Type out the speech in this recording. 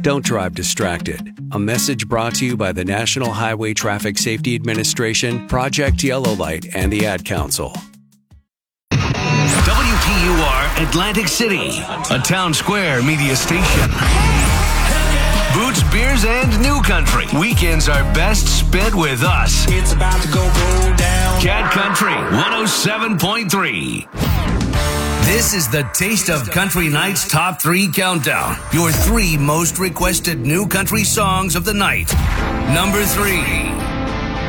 Don't drive distracted. A message brought to you by the National Highway Traffic Safety Administration, Project Yellow Light, and the Ad Council. WPUR Atlantic City, a Town Square media station. Boots, beers, and new country. Weekends are best spent with us. It's about to go down. Cat Country 107.3. This is the Taste of Country Night's Top 3 Countdown. Your 3 most requested new country songs of the night. Number 3.